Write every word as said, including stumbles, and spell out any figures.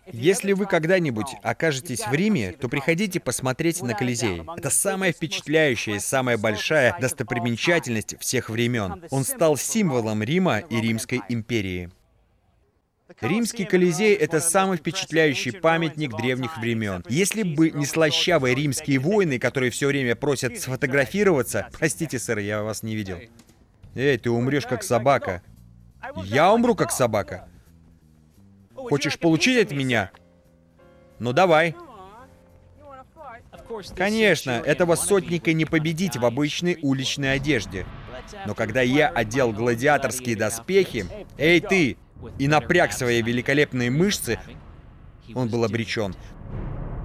Если вы когда-нибудь окажетесь в Риме, то приходите посмотреть на Колизей. Это самая впечатляющая и самая большая достопримечательность всех времен. Он стал символом Рима и Римской империи. Римский Колизей — это самый впечатляющий памятник древних времен. Если бы не слащавые римские воины, которые все время просят сфотографироваться... Простите, сэр, я вас не видел. Эй, ты умрешь как собака. Я умру как собака. Хочешь получить от меня? Ну давай. Конечно, этого сотника не победить в обычной уличной одежде. Но когда я одел гладиаторские доспехи... Эй, ты! И напряг свои великолепные мышцы, он был обречен.